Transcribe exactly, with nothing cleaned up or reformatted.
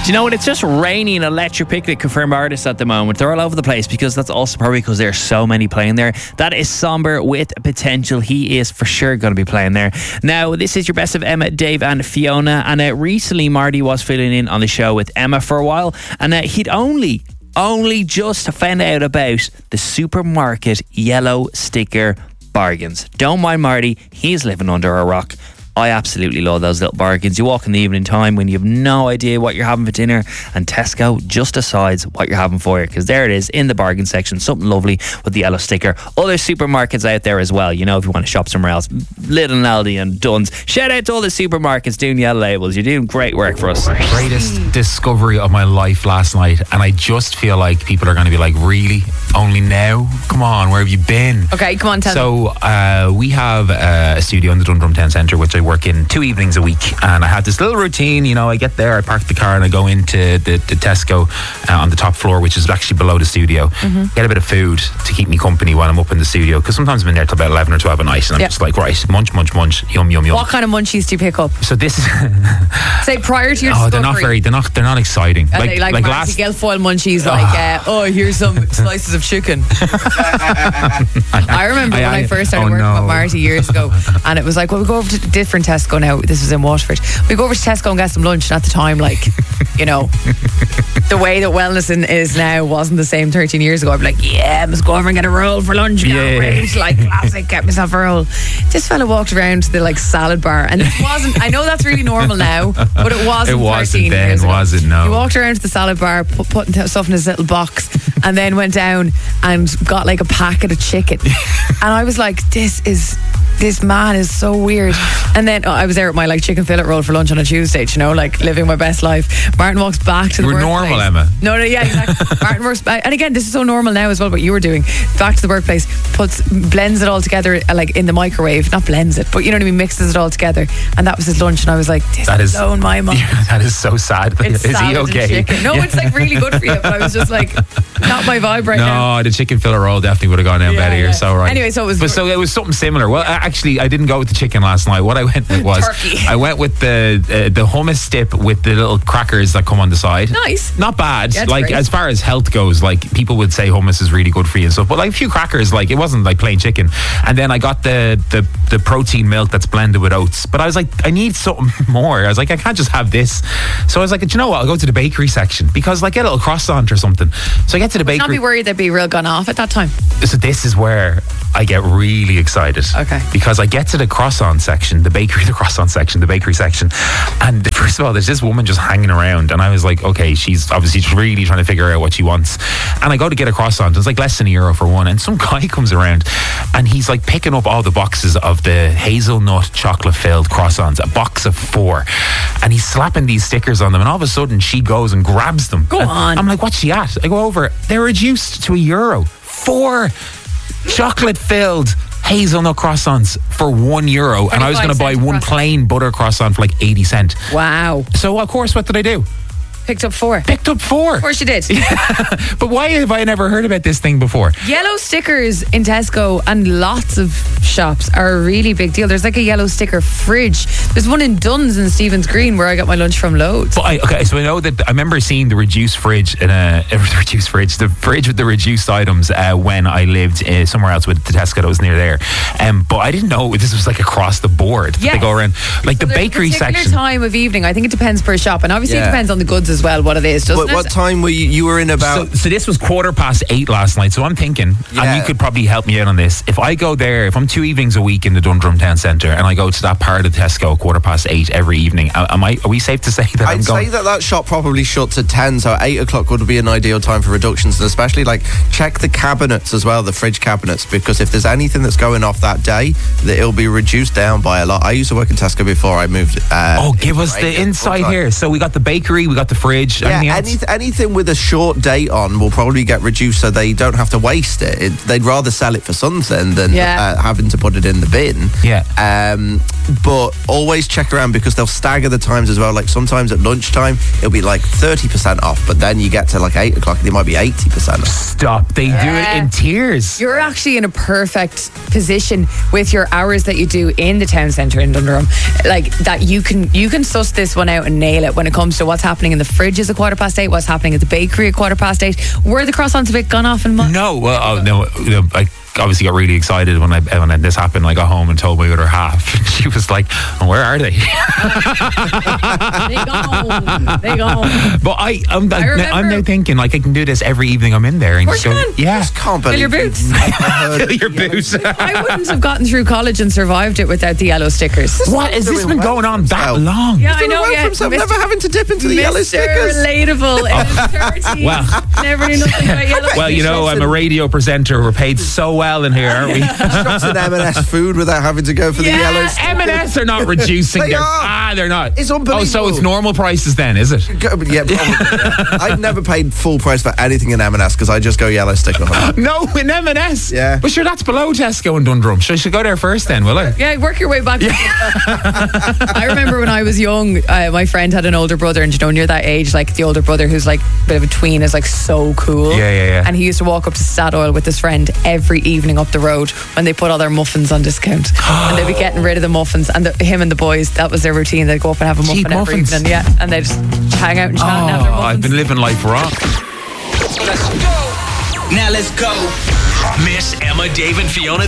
Do you know what? It's just raining Electric Picnic confirmed artists at the moment. They're all over the place because that's also probably because there's so many playing there. That is Somber with Potential. He is for sure going to be playing there. Now, this is your best of Emma, Dave and Fiona. And uh, recently Marty was filling in on the show with Emma for a while. And uh, he'd only, only just found out about the supermarket yellow sticker bargains. Don't mind Marty. He's living under a rock. I absolutely love those little bargains. You walk in the evening time when you have no idea what you're having for dinner, and Tesco just decides what you're having for you, because there it is in the bargain section, something lovely with the yellow sticker. Other supermarkets out there as well, you know, if you want to shop somewhere else, Lidl and Aldi and Dunn's. Shout out to all the supermarkets doing yellow labels. You're doing great work for us. Greatest discovery of my life last night, and I just feel like people are going to be like, really? Only now? Come on, where have you been? Okay, come on, tell so, me. So uh, we have uh, a studio in the Dundrum Town Centre, which I work in two evenings a week, and I have this little routine. You know, I get there, I park the car, and I go into the, the Tesco uh, on the top floor, which is actually below the studio. Mm-hmm. Get a bit of food to keep me company while I'm up in the studio, because sometimes I'm in there till about eleven or twelve at night, and I'm yep. just like, right, munch, munch, munch, yum, yum, yum. What kind of munchies do you pick up? So this is say prior to your oh, discovery. they're not very, they're not, they're not exciting. Are like they like, like Marty last Guilfoyle munchies, like uh, oh, here's some slices of chicken. I remember I, when I, I first started oh working no. with Marty years ago, and it was like, well, we go over to different Tesco now. This was in Waterford. We go over to Tesco and get some lunch, and at the time, like, you know, the way that wellness in, is now wasn't the same thirteen years ago. I'd be like, yeah, I must go over and get a roll for lunch. Yeah. Great, like classic, get myself a roll. This fella walked around to the like salad bar, and it wasn't, I know that's really normal now, but it wasn't it wasn't thirteen then, years ago. was it? No. He walked around to the salad bar, put, putting stuff in his little box, and then went down and got like a packet of chicken. And I was like, this is this man is so weird. And then oh, I was there with my like chicken fillet roll for lunch on a Tuesday, you know, like living my best life. Martin walks back to the We're workplace. normal, Emma. No, no, yeah, exactly. Martin works back, and again, this is so normal now as well. What you were doing, back to the workplace, puts blends it all together uh, like in the microwave, not blends it, but you know what I mean, mixes it all together, and that was his lunch. And I was like, this that is is blowing my mind. Yeah, that is so sad. It's is he okay? No, yeah. It's like really good for you, but I was just like, not my vibe right no, now. No, the chicken fillet roll definitely would have gone down yeah, better. Yeah. You're so right. Anyway, so it was, but so it was something similar. Well, yeah. actually, I didn't go with the chicken last night. What I went with was turkey. I went with the uh, the hummus dip with the little crackers that come on the side. Nice, not bad. Yeah, like great. As far as health goes, like people would say hummus is really good for you and stuff. But like a few crackers, like it wasn't like plain chicken. And then I got the the the protein milk that's blended with oats. But I was like, I need something more. I was like, I can't just have this. So I was like, do you know what? I'll go to the bakery section because like get a little croissant or something. So I get to the Would bakery. not be worried they'd be real gone off at that time. So this is where I get really excited. Okay. Because I get to the croissant section, the bakery, the croissant section, the bakery section. And first of all, there's this woman just hanging around. And I was like, okay, she's obviously really trying to figure out what she wants. And I go to get a croissant. It's like less than a euro for one. And some guy comes around and he's like picking up all the boxes of the hazelnut chocolate filled croissants, a box of four. And he's slapping these stickers on them. And all of a sudden she goes and grabs them. Go and on. I'm like, what's she at? I go over. They're reduced to a euro. Four chocolate filled hazelnut croissants for one euro, and I was going to buy one plain butter croissant for like eighty cent. Wow. So of course, what did I do? Picked up four. Picked up four. Of course you did. But why have I never heard about this thing before? Yellow stickers in Tesco and lots of shops are a really big deal. There's like a yellow sticker fridge. There's one in Dunn's in Stephen's Green where I got my lunch from loads. But I, okay, so I know that I remember seeing the reduced fridge in a the reduced fridge, the fridge with the reduced items uh, when I lived uh, somewhere else with the Tesco that was near there. Um, but I didn't know this was like across the board. Yes. They go around like so the bakery a section. Time of evening. I think it depends per shop, and obviously Yeah. it depends on the goods as well. What it is, doesn't What, it? what time were you, you were in about? So, so this was quarter past eight last night. So I'm thinking, Yeah. and you could probably help me out on this. If I go there, if I'm two evenings a week in the Dundrum Town Centre, and I go to that part of Tesco quarter past eight every evening, am I? Are we safe to say that I'd I'm going? say that that shop probably shuts at ten, so eight o'clock would be an ideal time for reductions, and especially like check the cabinets as well, the fridge cabinets, because if there's anything that's going off that day, that it'll be reduced down by a lot. I used to work in Tesco before I moved. Uh, oh, give us the insight here. So we got the bakery, we got the fridge. Yeah, anything any, else? anything with a short date on will probably get reduced, so they don't have to waste it. it they'd rather sell it for something than Yeah. uh, having to put it in the bin. Yeah. Um, but always check around because they'll stagger the times as well. Like sometimes at lunchtime it'll be like thirty percent off, but then you get to like eight o'clock and it might be eighty percent off. Stop. They do it in tiers. You're actually in a perfect position with your hours that you do in the town centre in Dundrum. Like that, you can you can suss this one out and nail it when it comes to what's happening in the fridge is a quarter past eight. What's happening at the bakery at quarter past eight? Were the croissants a bit gone off and much? No, well, uh, no, no, I obviously got really excited when I when this happened. I got home and told my other half. She was like, "Where are they?" They go home. They go home. But I, I'm, I I'm, remember- I'm now thinking like I can do this every evening I'm in there and Of course just go, you can. yeah, Just can't Fill believe your boots. you've never heard fill of your yellow boots. I wouldn't have gotten through college and survived it without the yellow stickers. What has this doing been well going for on that himself. long? Yeah, I Doing know. well Yeah, for himself, Mister never having to dip into the yellow Mister stickers. Relatable in his thirties. Well. Never knew nothing about yellow Well, you know, I'm a radio presenter. We're paid so well in here, aren't we? Drops in M and S food without having to go for the Yeah, yellow stickers. M and S are not reducing They their. are. Ah, they're not. It's Oh, so it's unbelievable. normal prices then, is it? Go- Yeah, probably. Yeah. I've never paid full price for anything in M and S because I just go yellow sticker. No, in M and S. Yeah. But sure, that's below Tesco and Dundrum. So I should go there first then, will I? Yeah, work your way back. I remember when I was young, uh, my friend had an older brother, and you know, near that age, like the older brother who's like a bit of a tween is like so cool. Yeah, yeah, yeah. And he used to walk up to Statoil with his friend every evening up the road when they put all their muffins on discount, and they'd be getting rid of the muffins. And the, him and the boys, that was their routine. They'd go up and have a Cheap muffin every muffins. evening, yeah, and they'd just hang out and chat and have their Oh, muffins. I've been living life wrong. Let's go. Now let's go. Miss Emma, Dave, and Fiona.